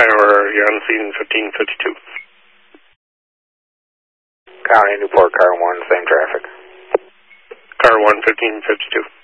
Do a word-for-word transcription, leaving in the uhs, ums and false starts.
Tower, you're on scene fifteen fifty-two. County, Newport, car one, same traffic. Car one, fifteen fifty-two.